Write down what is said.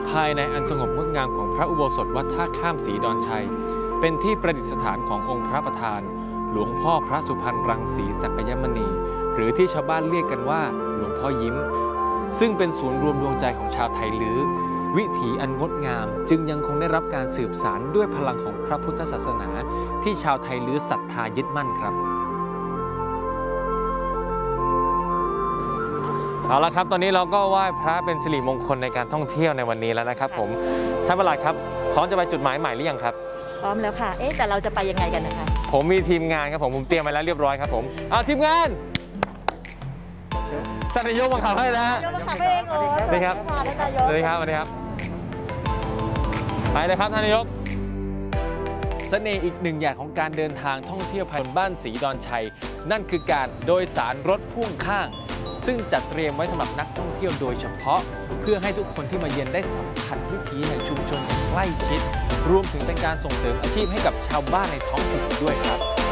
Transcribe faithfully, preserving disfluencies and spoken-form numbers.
ภายในอันสงบงดงามของพระอุโบสถวัดท่าข้ามศรีดอนชัยเป็นที่ประดิษฐานขององค์พระประธานหลวงพ่อพระสุพรรณรังสีสักยมณีหรือที่ชาวบ้านเรียกกันว่าหลวงพ่อยิ้มซึ่งเป็นศูนย์รวมดวงใจของชาวไทยลื้อวิถีอันงดงามจึงยังคงได้รับการสืบสานด้วยพลังของพระพุทธศาสนาที่ชาวไทยลื้อศรัทธายึดมั่นครับเอาละครับตอนนี้เราก็ไหว้พระเป็นสิริมงคลในการท่องเที่ยวในวันนี้แล้วนะครับผมท่านประหลัดครับพร้อมจะไปจุดหมายใหม่หรือยังครับพร้อมแล้วค่ะเอ๊ะแต่เราจะไปยังไงกันนะคะผมมีทีมงานครับผมผมเตรียมไปแล้วเรียบร้อยครับผมเอาทีมงานท่านนายกมาขับให้นะฮะนายกมาขับให้เองโอ้สวัสดีครับท่านนายกสวัสดีครับสวัสดีครับไปเลยครับท่านนายกเสน่ห์อีกหนึ่งอย่างของการเดินทางท่องเที่ยวภายในบ้านศรีดอนชัยนั่นคือการโดยสารรถพ่วงข้างซึ่งจัดเตรียมไว้สำหรับนักท่องเที่ยวโดยเฉพาะเพื่อให้ทุกคนที่มาเยือนได้สัมผัสวิถีแห่งชุมชนอย่างใกล้ชิดรวมถึงเป็นการส่งเสริมอาชีพให้กับชาวบ้านในท้องถิ่นด้วยครับ